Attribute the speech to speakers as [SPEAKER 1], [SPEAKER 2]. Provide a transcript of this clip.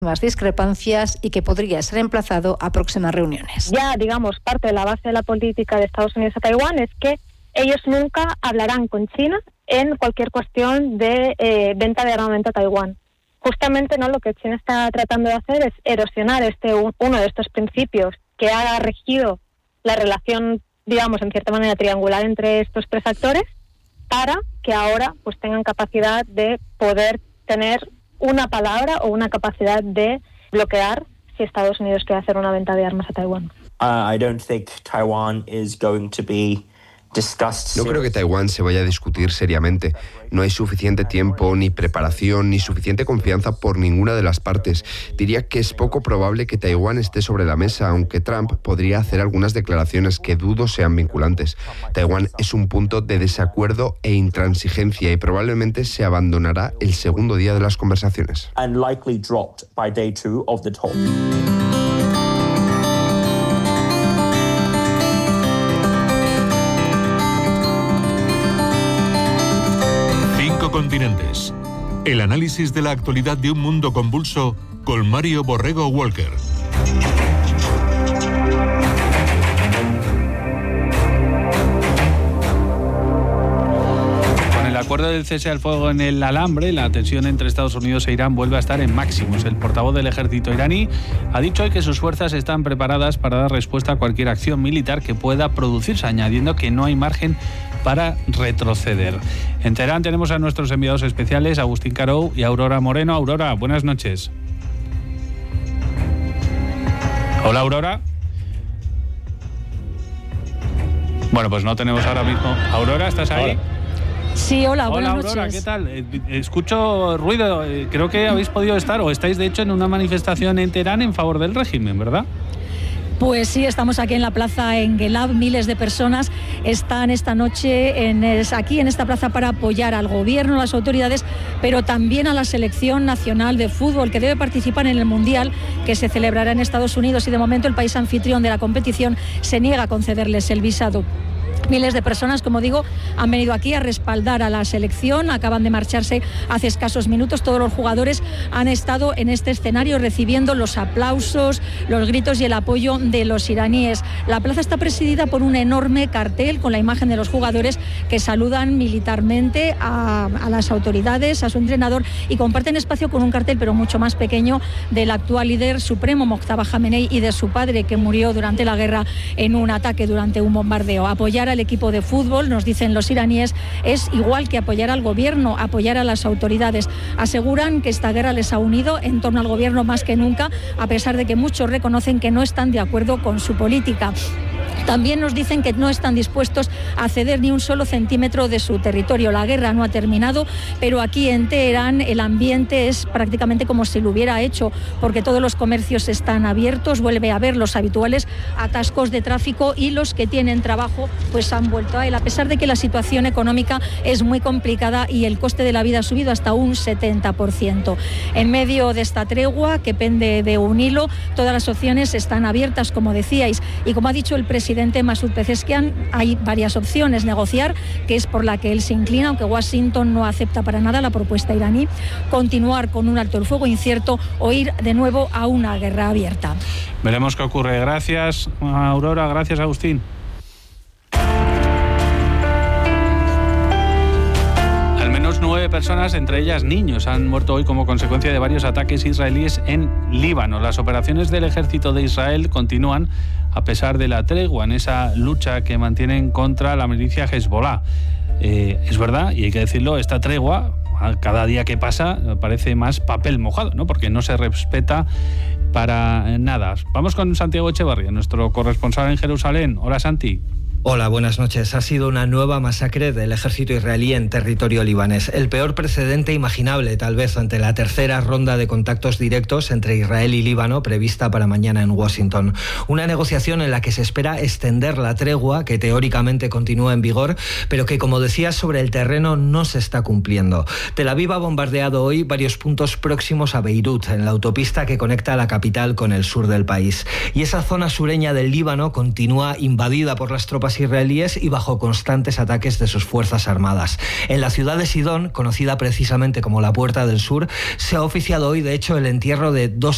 [SPEAKER 1] más discrepancias y que podría ser emplazado a próximas reuniones.
[SPEAKER 2] Ya, digamos, parte de la base de la política de Estados Unidos a Taiwán es que ellos nunca hablarán con China en cualquier cuestión de venta de armamento a Taiwán. Justamente, ¿no?, lo que China está tratando de hacer es erosionar uno de estos principios que ha regido la relación, digamos, en cierta manera triangular entre estos tres actores, para que ahora pues tengan capacidad de poder tener una palabra o una capacidad de bloquear si Estados Unidos quiere hacer una venta de armas a Taiwán.
[SPEAKER 3] I don't think Taiwan is going to be
[SPEAKER 4] No creo que Taiwán se vaya a discutir seriamente. No hay suficiente tiempo, ni preparación, ni suficiente confianza por ninguna de las partes. Diría que es poco probable que Taiwán esté sobre la mesa, aunque Trump podría hacer algunas declaraciones que dudo sean vinculantes. Taiwán es un punto de desacuerdo e intransigencia y probablemente se abandonará el segundo día de las conversaciones.
[SPEAKER 3] And likely dropped by day 2 of the talk.
[SPEAKER 5] Continentes. El análisis de la actualidad de un mundo convulso con Mario Borrego Walker.
[SPEAKER 6] Con el acuerdo del cese al fuego en el alambre, la tensión entre Estados Unidos e Irán vuelve a estar en máximos. El portavoz del ejército iraní ha dicho hoy que sus fuerzas están preparadas para dar respuesta a cualquier acción militar que pueda producirse, añadiendo que no hay margen para retroceder. En Teherán tenemos a nuestros enviados especiales, Agustín Carou y Aurora Moreno. Aurora, buenas noches. Hola, Aurora. Bueno, pues no tenemos ahora mismo. Aurora, ¿estás ahí?
[SPEAKER 7] Hola. Sí, hola, buenas
[SPEAKER 6] noches. Hola, Aurora, ¿qué tal? Escucho ruido. Creo que habéis podido estar o estáis, de hecho, en una manifestación en Teherán en favor del régimen, ¿verdad?
[SPEAKER 7] Pues sí, estamos aquí en la plaza en Gelab. Miles de personas están esta noche aquí en esta plaza para apoyar al gobierno, a las autoridades, pero también a la selección nacional de fútbol que debe participar en el Mundial que se celebrará en Estados Unidos, y de momento el país anfitrión de la competición se niega a concederles el visado. Miles de personas, como digo, han venido aquí a respaldar a la selección. Acaban de marcharse hace escasos minutos. Todos los jugadores han estado en este escenario recibiendo los aplausos, los gritos y el apoyo de los iraníes. La plaza está presidida por un enorme cartel con la imagen de los jugadores que saludan militarmente a las autoridades, a su entrenador, y comparten espacio con un cartel, pero mucho más pequeño, del actual líder supremo, Mojtaba Jamenei, y de su padre, que murió durante la guerra en un ataque durante un bombardeo. Apoyar al equipo de fútbol, nos dicen los iraníes, es igual que apoyar al gobierno, apoyar a las autoridades. Aseguran que esta guerra les ha unido en torno al gobierno más que nunca, a pesar de que muchos reconocen que no están de acuerdo con su política. También nos dicen que no están dispuestos a ceder ni un solo centímetro de su territorio. La guerra no ha terminado, pero aquí en Teherán el ambiente es prácticamente como si lo hubiera hecho, porque todos los comercios están abiertos, vuelve a haber los habituales atascos de tráfico y los que tienen trabajo pues han vuelto a él, a pesar de que la situación económica es muy complicada y el coste de la vida ha subido hasta un 70%. En medio de esta tregua, que pende de un hilo, todas las opciones están abiertas, como decíais, y como ha dicho el presidente Masoud Pezeshkian, hay varias opciones. Negociar, que es por la que él se inclina, aunque Washington no acepta para nada la propuesta iraní; continuar con un alto el fuego incierto; o ir de nuevo a una guerra abierta.
[SPEAKER 6] Veremos qué ocurre. Gracias, Aurora. Gracias, Agustín. Al menos 9 personas, entre ellas niños, han muerto hoy como consecuencia de varios ataques israelíes en Líbano. Las operaciones del ejército de Israel continúan a pesar de la tregua en esa lucha que mantienen contra la milicia Hezbollah. Es verdad, y hay que decirlo, esta tregua, cada día que pasa, parece más papel mojado, ¿no? Porque no se respeta para nada. Vamos con Santiago Echevarría, nuestro corresponsal en Jerusalén. Hola, Santi.
[SPEAKER 8] Hola, buenas noches. Ha sido una nueva masacre del ejército israelí en territorio libanés. El peor precedente imaginable, tal vez, ante la tercera ronda de contactos directos entre Israel y Líbano prevista para mañana en Washington. Una negociación en la que se espera extender la tregua, que teóricamente continúa en vigor, pero que, como decía, sobre el terreno no se está cumpliendo. Tel Aviv ha bombardeado hoy varios puntos próximos a Beirut, en la autopista que conecta la capital con el sur del país. Y esa zona sureña del Líbano continúa invadida por las tropas israelíes y bajo constantes ataques de sus fuerzas armadas. En la ciudad de Sidón, conocida precisamente como la Puerta del Sur, se ha oficiado hoy, de hecho, el entierro de 2